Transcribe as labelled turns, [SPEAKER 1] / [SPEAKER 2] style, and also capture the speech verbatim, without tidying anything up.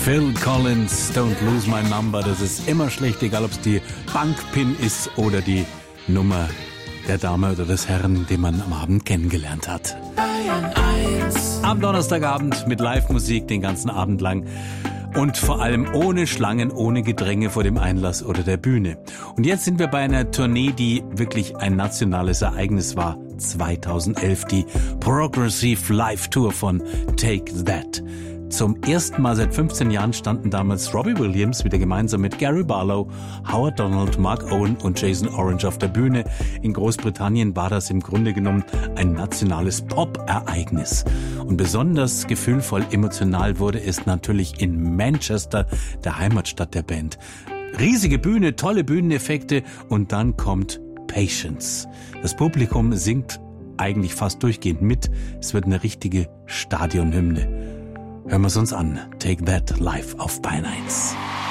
[SPEAKER 1] Phil Collins, Don't Lose My Number. Das ist immer schlecht, egal ob es die Bankpin ist oder die Nummer der Dame oder des Herrn, den man am Abend kennengelernt hat. Am Donnerstagabend mit Live-Musik den ganzen Abend lang. Und vor allem ohne Schlangen, ohne Gedränge vor dem Einlass oder der Bühne. Und jetzt sind wir bei einer Tournee, die wirklich ein nationales Ereignis war. zweitausendelf, die Progressive Live Tour von Take That. Zum ersten Mal seit fünfzehn Jahren standen damals Robbie Williams wieder gemeinsam mit Gary Barlow, Howard Donald, Mark Owen und Jason Orange auf der Bühne. In Großbritannien war das im Grunde genommen ein nationales Pop-Ereignis. Und besonders gefühlvoll emotional wurde es natürlich in Manchester, der Heimatstadt der Band. Riesige Bühne, tolle Bühneneffekte und dann kommt Patience. Das Publikum singt eigentlich fast durchgehend mit. Es wird eine richtige Stadionhymne. Hören wir es uns an. Take That live auf Bayern eins.